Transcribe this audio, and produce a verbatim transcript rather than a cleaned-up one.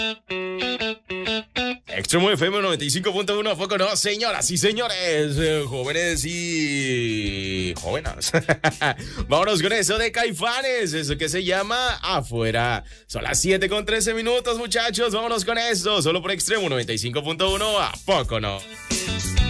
Extremo F M noventa y cinco punto uno, ¿a poco no? Señoras y señores, eh, jóvenes y jóvenes. Vámonos con eso de Caifanes, eso que se llama Afuera. Son las siete con trece minutos, muchachos. Vámonos con eso, solo por Extremo noventa y cinco punto uno, ¿a poco no?